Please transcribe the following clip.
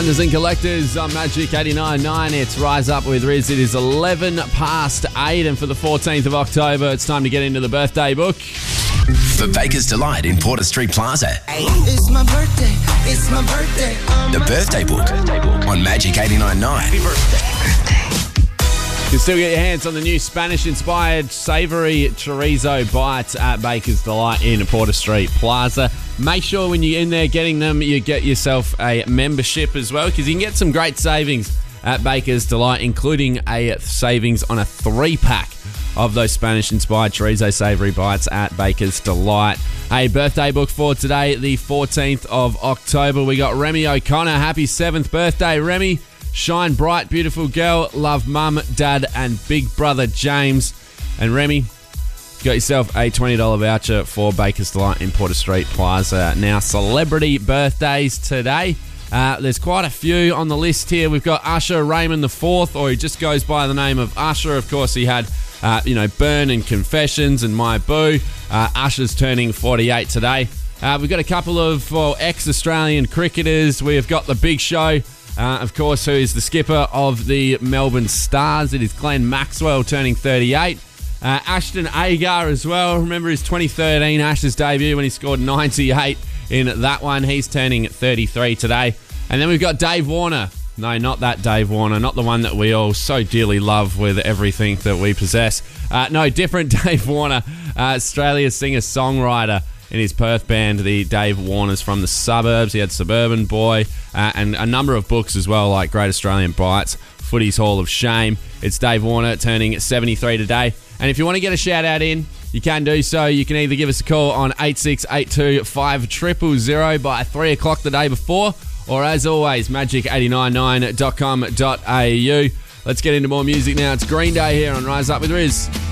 Finders and collectors on Magic 89.9. It's Rise Up with Riz. It is 11 past 8, and for the 14th of October, it's time to get into the birthday book. For Baker's Delight in Porter Street Plaza. It's my birthday. It's my birthday. The birthday book on Magic 89.9. Happy birthday. You can still get your hands on the new Spanish-inspired savoury chorizo bites at Baker's Delight in Porter Street Plaza. Make sure when you're in there getting them, you get yourself a membership as well, because you can get some great savings at Baker's Delight, including a savings on a 3-pack of those Spanish-inspired chorizo savoury bites at Baker's Delight. A birthday book for today, the 14th of October. We got Remy O'Connor. Happy 7th birthday, Remy. Shine bright, beautiful girl. Love mum, dad, and big brother James. And Remy, got yourself a $20 voucher for Baker's Delight in Porter Street Plaza. Now, celebrity birthdays today. There's quite a few on the list here. We've got Usher Raymond IV, or he just goes by the name of Usher. Of course, he had, Burn and Confessions and My Boo. Usher's turning 48 today. We've got a couple of ex-Australian cricketers. We've got The Big Show, of course, who is the skipper of the Melbourne Stars. It is Glenn Maxwell turning 38. Ashton Agar as well. Remember his 2013 Ashes debut when he scored 98 in that one. He's turning 33 today. And then we've got Dave Warner. No, not that Dave Warner. Not the one that we all so dearly love with everything that we possess. No, different Dave Warner. Australia's singer-songwriter in his Perth band, the Dave Warners from the Suburbs. He had Suburban Boy and a number of books as well, like Great Australian Bites, Footy's Hall of Shame. It's Dave Warner turning 73 today. And if you want to get a shout-out in, you can do so. You can either give us a call on 8682 5000 by 3 o'clock the day before, or as always, magic899.com.au. Let's get into more music now. It's Green Day here on Rise Up with Riz.